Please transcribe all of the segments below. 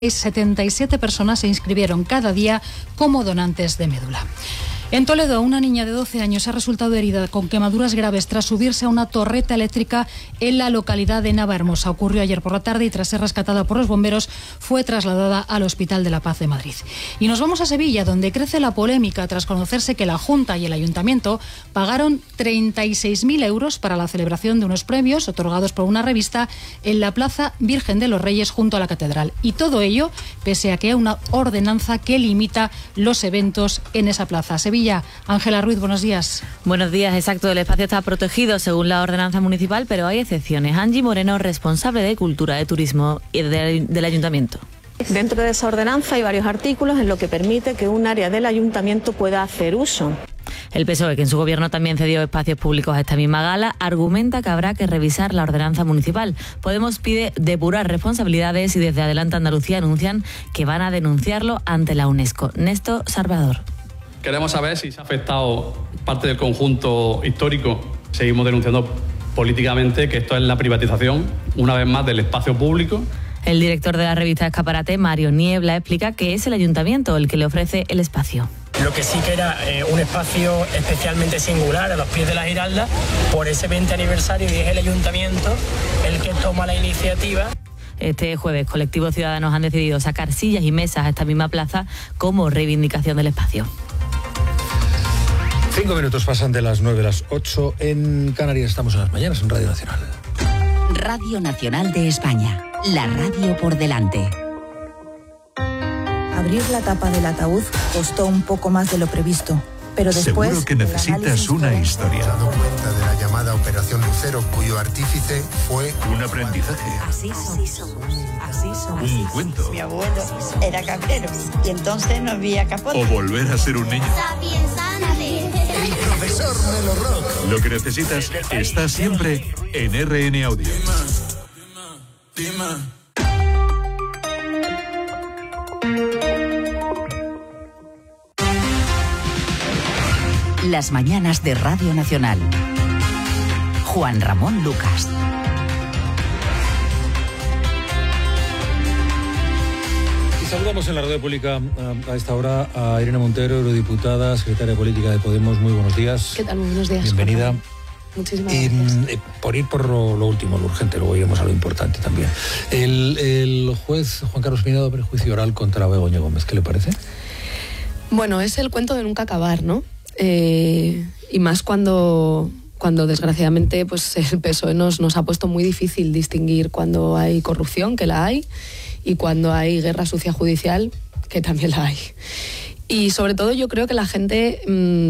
77 personas se inscribieron cada día como donantes de médula. En Toledo, una niña de 12 años ha resultado herida con quemaduras graves tras subirse a una torreta eléctrica en la localidad de Navahermosa. Ocurrió ayer por la tarde y tras ser rescatada por los bomberos fue trasladada al Hospital de la Paz de Madrid. Y nos vamos a Sevilla, donde crece la polémica tras conocerse que la Junta y el Ayuntamiento pagaron 36.000 euros para la celebración de unos premios otorgados por una revista en la Plaza Virgen de los Reyes junto a la Catedral. Y todo ello pese a que hay una ordenanza que limita los eventos en esa plaza. Sevilla. Ángela Ruiz, buenos días. Buenos días, exacto. El espacio está protegido según la ordenanza municipal, pero hay excepciones. Angie Moreno, responsable de Cultura, de Turismo y del Ayuntamiento. Dentro de esa ordenanza hay varios artículos en lo que permite que un área del Ayuntamiento pueda hacer uso. El PSOE, que en su gobierno también cedió espacios públicos a esta misma gala, argumenta que habrá que revisar la ordenanza municipal. Podemos pide depurar responsabilidades y desde Adelante Andalucía anuncian que van a denunciarlo ante la UNESCO. Néstor Salvador. Queremos saber si se ha afectado parte del conjunto histórico. Seguimos denunciando políticamente que esto es la privatización, una vez más, del espacio público. El director de la revista Escaparate, Mario Niebla, explica que es el ayuntamiento el que le ofrece el espacio. Lo que sí que era un espacio especialmente singular a los pies de la Giralda por ese 20 aniversario y es el ayuntamiento el que toma la iniciativa. Este jueves, colectivos ciudadanos han decidido sacar sillas y mesas a esta misma plaza como reivindicación del espacio. 5 minutos pasan de las 9 a las 8 en Canarias. Estamos en las mañanas en Radio Nacional. Radio Nacional de España. La radio por delante. Abrir la tapa del ataúd costó un poco más de lo previsto, pero después... Seguro que necesitas una historia. He dado cuenta de la llamada Operación Lucero, cuyo artífice fue... un aprendizaje. Así somos. Un cuento. Mi abuelo era cabrero y entonces no había capote. O volver a ser un niño. El profesor Melo Rock. Lo que necesitas está siempre en RN Audio. Las mañanas de Radio Nacional. Juan Ramón Lucas. Saludamos en la radio pública a esta hora a Irene Montero, eurodiputada, secretaria política de Podemos. Muy buenos días. ¿Qué tal? Muy buenos días. Bienvenida. Muchísimas gracias. Por ir por lo último, lo urgente, luego iremos a lo importante también. El juez Juan Carlos Pinedo abre juicio oral contra Begoña Gómez. ¿Qué le parece? Bueno, es el cuento de nunca acabar, ¿no? Y más cuando desgraciadamente pues el PSOE nos ha puesto muy difícil distinguir cuando hay corrupción, que la hay, y cuando hay guerra sucia judicial, que también la hay. Y sobre todo yo creo que la gente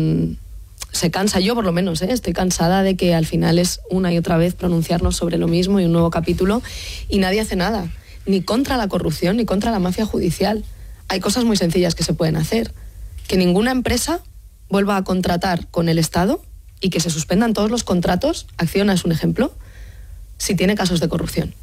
se cansa, yo por lo menos, estoy cansada de que al final es una y otra vez pronunciarnos sobre lo mismo y un nuevo capítulo y nadie hace nada, ni contra la corrupción ni contra la mafia judicial. Hay cosas muy sencillas que se pueden hacer. Que ninguna empresa vuelva a contratar con el Estado y que se suspendan todos los contratos, Acciona es un ejemplo, si tiene casos de corrupción.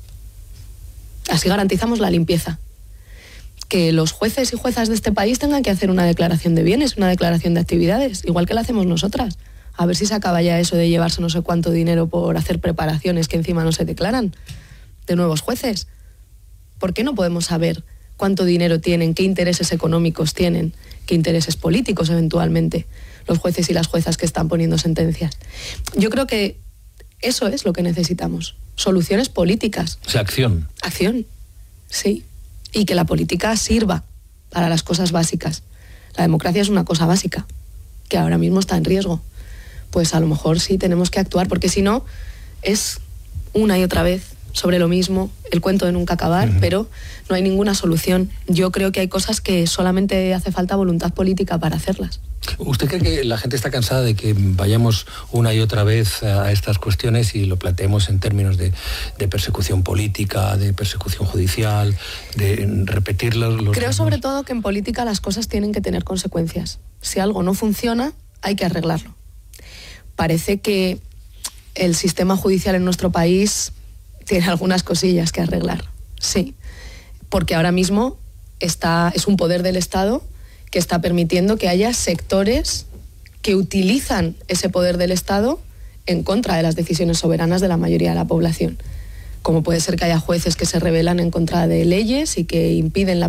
Así garantizamos la limpieza. Que los jueces y juezas de este país tengan que hacer una declaración de bienes, una declaración de actividades, igual que la hacemos nosotras. A ver si se acaba ya eso de llevarse no sé cuánto dinero por hacer preparaciones que encima no se declaran de nuevos jueces. ¿Por qué no podemos saber cuánto dinero tienen, qué intereses económicos tienen, qué intereses políticos eventualmente los jueces y las juezas que están poniendo sentencias? Yo creo que eso es lo que necesitamos. Soluciones políticas. O sea, acción. Acción, sí. Y que la política sirva para las cosas básicas. La democracia es una cosa básica, que ahora mismo está en riesgo. Pues a lo mejor sí tenemos que actuar, porque si no, es una y otra vez sobre lo mismo, el cuento de nunca acabar, pero no hay ninguna solución. Yo creo que hay cosas que solamente hace falta voluntad política para hacerlas. ¿Usted cree que la gente está cansada de que vayamos una y otra vez a estas cuestiones y lo planteemos en términos de persecución política, de persecución judicial, de repetir los Creo sobre todo que en política las cosas tienen que tener consecuencias. Si algo no funciona, hay que arreglarlo. Parece que el sistema judicial en nuestro país tiene algunas cosillas que arreglar, sí, porque ahora mismo es un poder del Estado que está permitiendo que haya sectores que utilizan ese poder del Estado en contra de las decisiones soberanas de la mayoría de la población. como puede ser que haya jueces que se rebelan en contra de leyes y que impiden la